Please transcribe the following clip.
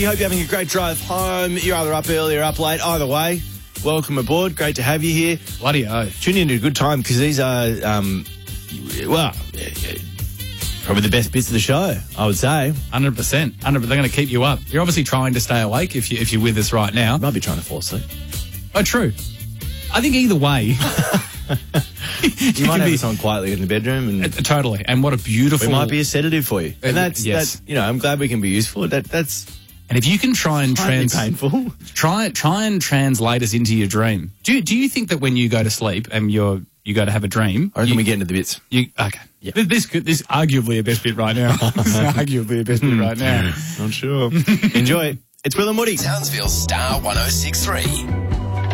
We hope you're having a great drive home. You're either up early or up late. Either way, welcome aboard. Great to have you here. Bloody oath. Tune in at a good time because these are, probably the best bits of the show, I would say. 100%. They're going to keep you up. You're obviously trying to stay awake if you're with us right now. Might be trying to fall asleep. Oh, true. I think either way. You might have this on quietly in the bedroom. And totally. And what a beautiful... We might be a sedative for you. And that's, I'm glad we can be useful. That's... And if you can try and painful. Try and translate us into your dream. Do you think that when you go to sleep and you go to have a dream... I reckon we get into the bits. Okay. Yeah. This arguably a best bit right now. Arguably a best bit right now. Not sure. Enjoy. It's Will and Woody. Townsville Star 106.3.